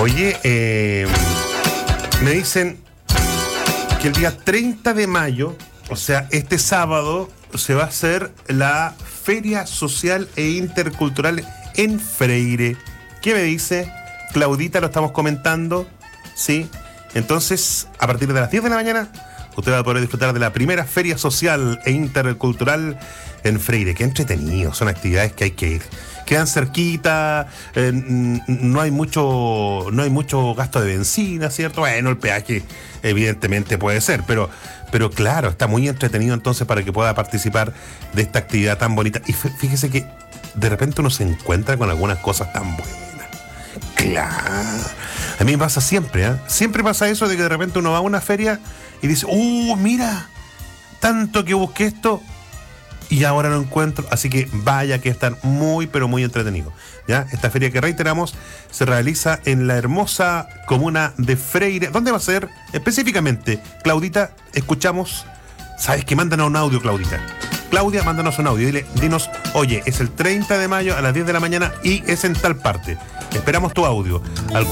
Oye, me dicen que el día 30 de mayo, o sea, este sábado, se va a hacer la Feria Social e Intercultural en Freire. ¿Qué me dice? Claudita, lo estamos comentando, ¿sí? Entonces, a partir de las 10 de la mañana, usted va a poder disfrutar de la primera Feria Social e Intercultural en Freire. Qué entretenido, son actividades que hay que ir. Quedan cerquita, no hay mucho gasto de benzina, ¿cierto? Bueno, el peaje evidentemente puede ser, pero claro, está muy entretenido entonces para que pueda participar de esta actividad tan bonita. Y fíjese que de repente uno se encuentra con algunas cosas tan buenas. Claro. A mí me pasa siempre, ¿eh? Siempre pasa eso de que de repente uno va a una feria y dice, mira, tanto que busqué esto y ahora lo encuentro. Así que vaya que están muy, pero muy entretenidos, ¿ya? Esta feria que reiteramos se realiza en la hermosa comuna de Freire. ¿Dónde va a ser específicamente? Claudita, escuchamos. ¿Sabes qué? Mándanos un audio, Claudita. Claudia, mándanos un audio. Dinos, oye, es el 30 de mayo a las 10 de la mañana y es en tal parte. Esperamos tu audio al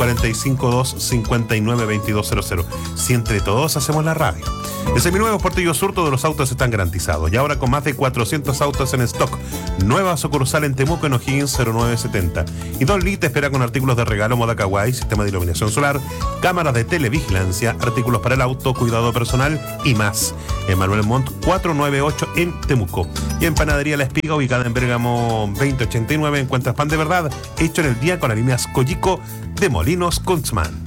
452-592200. Si entre todos hacemos la radio. El seminuevo Portillo Sur, todos los autos están garantizados. Y ahora con más de 400 autos en stock. Nueva sucursal en Temuco, en O'Higgins 0970. Y Don Lee te espera con artículos de regalo, moda kawaii, sistema de iluminación solar, cámaras de televigilancia, artículos para el auto, cuidado personal y más. En Manuel Montt 498 en Temuco. Y en Panadería La Espiga, ubicada en Bérgamo 2089, encuentras pan de verdad hecho en el día con harinas Coyico de Molinos Kunzman.